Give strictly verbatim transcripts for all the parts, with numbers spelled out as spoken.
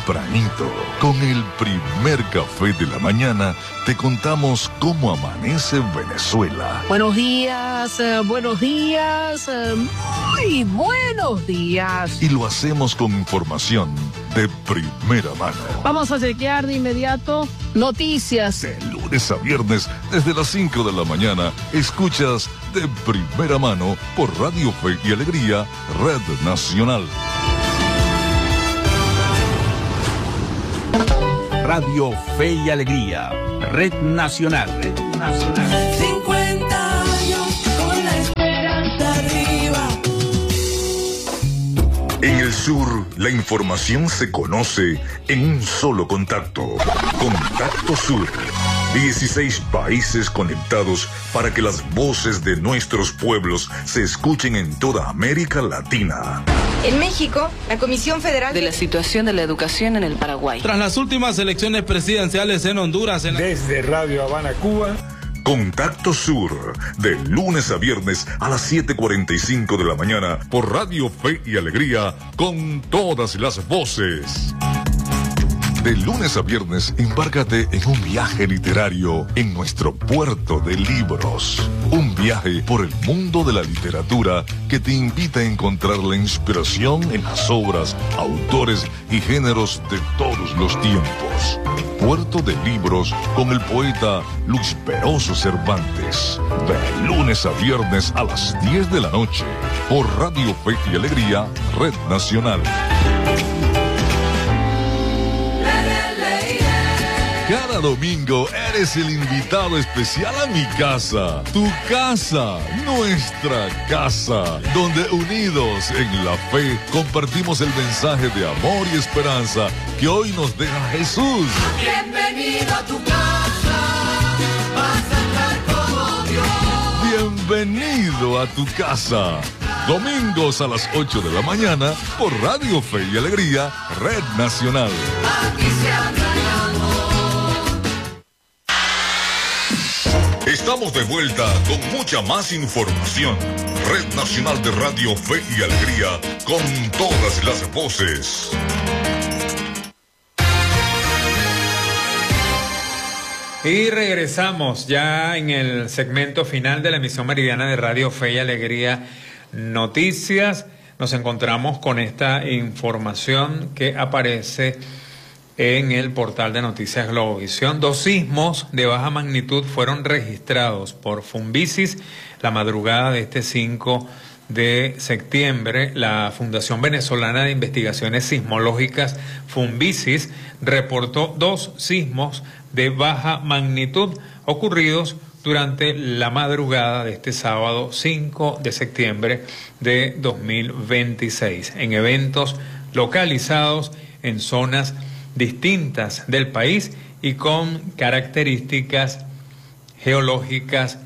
tempranito, con el primer café de la mañana, te contamos cómo amanece Venezuela. Buenos días, eh, buenos días, eh, muy buenos días. Y lo hacemos con información de primera mano. Vamos a chequear de inmediato noticias. De lunes a viernes, desde las cinco de la mañana, escuchas de primera mano por Radio Fe y Alegría, Red Nacional. Radio Fe y Alegría, Red Nacional. Red Nacional. cincuenta años con la esperanza arriba. En el sur, la información se conoce en un solo contacto. Contacto Sur. dieciséis países conectados para que las voces de nuestros pueblos se escuchen en toda América Latina. En México, la Comisión Federal de la Situación de la Educación en el Paraguay. Tras las últimas elecciones presidenciales en Honduras... En... Desde Radio Habana, Cuba... Contacto Sur, de lunes a viernes a las siete cuarenta y cinco de la mañana por Radio Fe y Alegría, con todas las voces. De lunes a viernes, embárcate en un viaje literario en nuestro puerto de libros. Un viaje por el mundo de la literatura que te invita a encontrar la inspiración en las obras, autores y géneros de todos los tiempos. Puerto de Libros con el poeta Luis Peroso Cervantes. De lunes a viernes a las diez de la noche por Radio Fe y Alegría, Red Nacional. Cada domingo eres el invitado especial a mi casa, tu casa, nuestra casa, donde unidos en la fe compartimos el mensaje de amor y esperanza que hoy nos deja Jesús. Bienvenido a tu casa, vas a estar como Dios. Bienvenido a tu casa. Domingos a las ocho de la mañana por Radio Fe y Alegría, Red Nacional. Aquí se habla de amor. Estamos de vuelta con mucha más información. Red Nacional de Radio Fe y Alegría, con todas las voces. Y regresamos ya en el segmento final de la emisión meridiana de Radio Fe y Alegría Noticias. Nos encontramos con esta información que aparece en el portal de Noticias Globovisión. Dos sismos de baja magnitud fueron registrados por Funvisis la madrugada de este cinco de septiembre. La Fundación Venezolana de Investigaciones Sismológicas, Funvisis, reportó dos sismos de baja magnitud ocurridos durante la madrugada de este sábado cinco de septiembre de dos mil veintiséis, en eventos localizados en zonas distintas del país y con características geológicas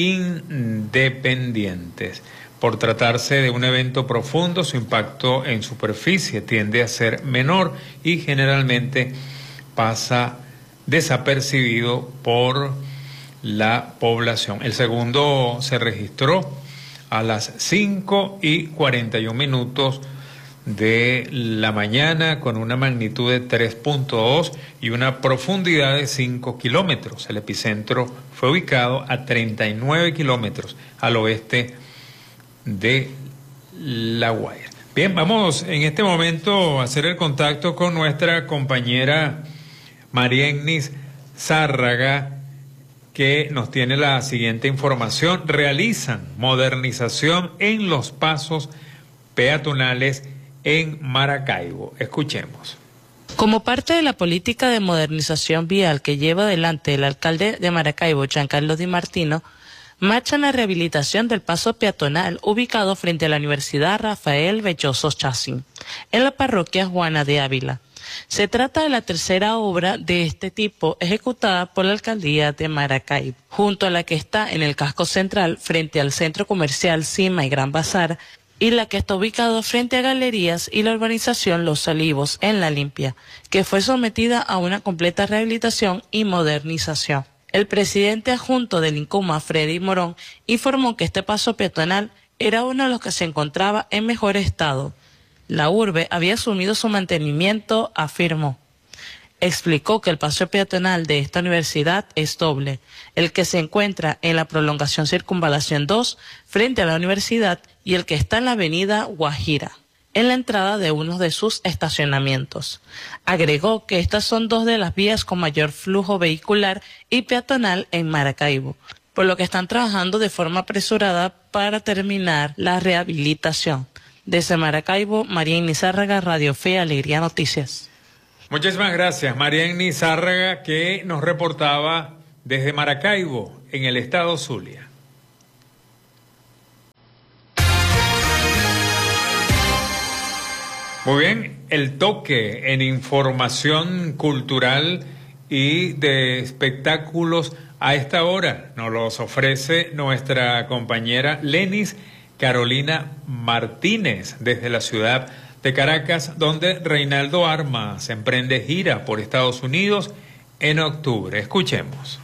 independientes. Por tratarse de un evento profundo, su impacto en superficie tiende a ser menor y generalmente pasa desapercibido por la población. El segundo se registró a las cinco y cuarenta y un minutos de la mañana con una magnitud de tres punto dos y una profundidad de cinco kilómetros. El epicentro fue ubicado a treinta y nueve kilómetros al oeste de La Guaira. Bien, vamos en este momento a hacer el contacto con nuestra compañera Mariennis Zárraga, que nos tiene la siguiente información. Realizan modernización en los pasos peatonales en Maracaibo. Escuchemos. Como parte de la política de modernización vial que lleva adelante el alcalde de Maracaibo, Giancarlo Di Martino, marcha la rehabilitación del paso peatonal ubicado frente a la Universidad Rafael Belloso Chacín, en la parroquia Juana de Ávila. Se trata de la tercera obra de este tipo ejecutada por la alcaldía de Maracaibo, junto a la que está en el casco central frente al centro comercial Cima y Gran Bazar, y la que está ubicado frente a Galerías y la urbanización Los Olivos en La Limpia, que fue sometida a una completa rehabilitación y modernización. El presidente adjunto del INCUMA, Freddy Morón, informó que este paso peatonal era uno de los que se encontraba en mejor estado, la urbe había asumido su mantenimiento, afirmó. Explicó que el paso peatonal de esta universidad es doble, el que se encuentra en la prolongación Circunvalación dos frente a la universidad y el que está en la avenida Guajira, en la entrada de uno de sus estacionamientos. Agregó que estas son dos de las vías con mayor flujo vehicular y peatonal en Maracaibo, por lo que están trabajando de forma apresurada para terminar la rehabilitación. Desde Maracaibo, María Nizárraga, Radio Fe, Alegría Noticias. Muchísimas gracias, María Nizárraga, que nos reportaba desde Maracaibo, en el estado Zulia. Muy bien, el toque en información cultural y de espectáculos a esta hora nos los ofrece nuestra compañera Lenis Carolina Martínez desde la ciudad de Caracas, donde Reinaldo Armas emprende gira por Estados Unidos en octubre. Escuchemos.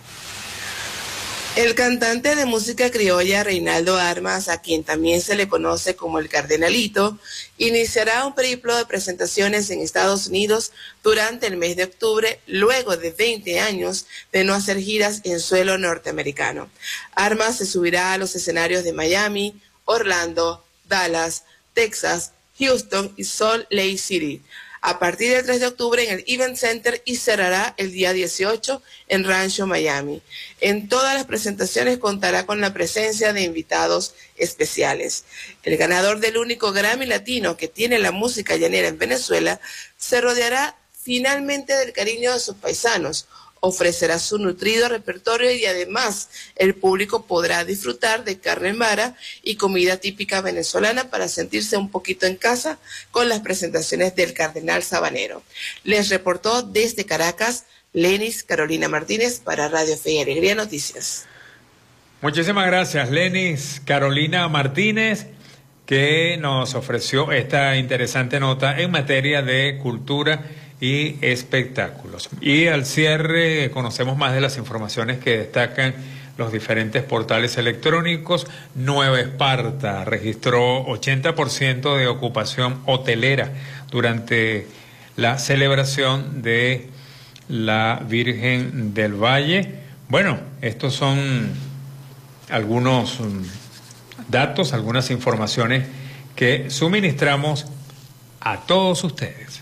El cantante de música criolla Reinaldo Armas, a quien también se le conoce como el Cardenalito, iniciará un periplo de presentaciones en Estados Unidos durante el mes de octubre, luego de veinte años de no hacer giras en suelo norteamericano. Armas se subirá a los escenarios de Miami, Orlando, Dallas, Texas, Houston y Salt Lake City a partir del tres de octubre en el Event Center y cerrará el día dieciocho en Rancho, Miami. En todas las presentaciones contará con la presencia de invitados especiales. El ganador del único Grammy Latino que tiene la música llanera en Venezuela se rodeará finalmente del cariño de sus paisanos, ofrecerá su nutrido repertorio y además el público podrá disfrutar de carne en vara y comida típica venezolana para sentirse un poquito en casa con las presentaciones del Cardenal Sabanero. Les reportó desde Caracas Lenis Carolina Martínez para Radio Fe y Alegría Noticias. Muchísimas gracias, Lenis Carolina Martínez, que nos ofreció esta interesante nota en materia de cultura y espectáculos. Y al cierre conocemos más de las informaciones que destacan los diferentes portales electrónicos. Nueva Esparta registró ochenta por ciento de ocupación hotelera durante la celebración de la Virgen del Valle. Bueno, estos son algunos datos, algunas informaciones que suministramos a todos ustedes.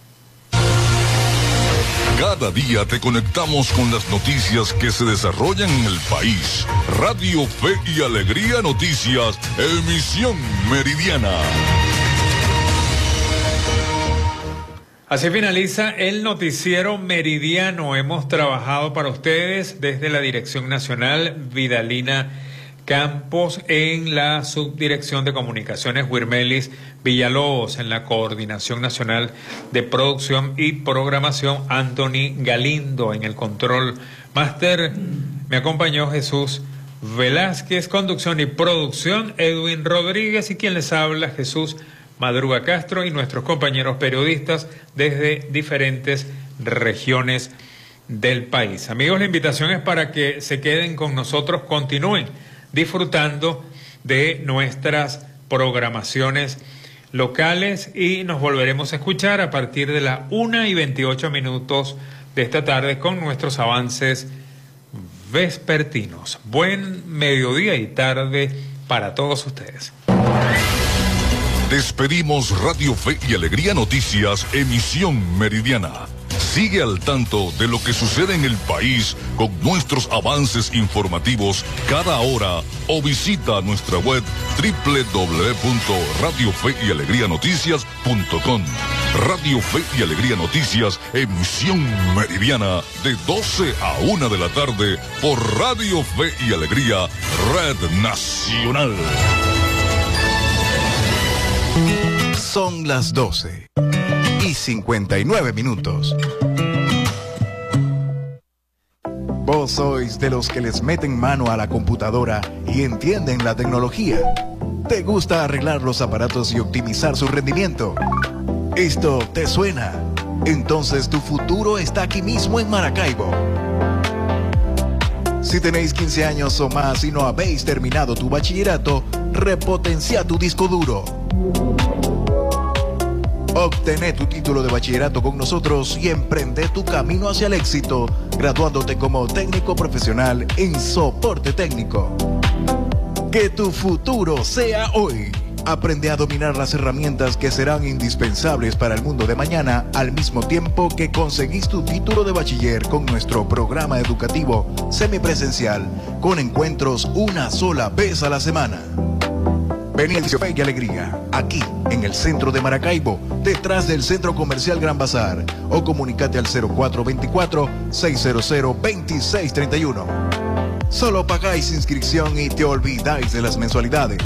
Cada día te conectamos con las noticias que se desarrollan en el país. Radio Fe y Alegría Noticias, emisión meridiana. Así finaliza el noticiero meridiano. Hemos trabajado para ustedes desde la Dirección Nacional Vidalina Campos, en la Subdirección de Comunicaciones Wirmelis Villalobos, en la Coordinación Nacional de Producción y Programación Anthony Galindo, en el Control Máster me acompañó Jesús Velázquez, conducción y producción Edwin Rodríguez, y quien les habla Jesús Madruga Castro, y nuestros compañeros periodistas desde diferentes regiones del país. Amigos, la invitación es para que se queden con nosotros, continúen disfrutando de nuestras programaciones locales, y nos volveremos a escuchar a partir de las una y veintiocho minutos de esta tarde con nuestros avances vespertinos. Buen mediodía y tarde para todos ustedes. Despedimos Radio Fe y Alegría Noticias, emisión meridiana. Sigue al tanto de lo que sucede en el país con nuestros avances informativos cada hora o visita nuestra web doble u doble u doble u punto radio fe y alegría noticias punto com. Radio Fe y Alegría Noticias, emisión meridiana de doce a una de la tarde por Radio Fe y Alegría, Red Nacional. Son las doce y cincuenta y nueve minutos. ¿Vos sois de los que les meten mano a la computadora y entienden la tecnología? ¿Te gusta arreglar los aparatos y optimizar su rendimiento? ¿Esto te suena? Entonces tu futuro está aquí mismo en Maracaibo. Si tenéis quince años o más y no habéis terminado tu bachillerato, repotencia tu disco duro. Obtené tu título de bachillerato con nosotros y emprende tu camino hacia el éxito, graduándote como técnico profesional en soporte técnico. Que tu futuro sea hoy. Aprende a dominar las herramientas que serán indispensables para el mundo de mañana, al mismo tiempo que conseguís tu título de bachiller con nuestro programa educativo semipresencial, con encuentros una sola vez a la semana. Vení a Fe y Alegría, aquí en el centro de Maracaibo, detrás del Centro Comercial Gran Bazar, o comunicate al cero cuatro dos cuatro, seis cero cero, dos seis tres uno. Solo pagáis inscripción y te olvidáis de las mensualidades.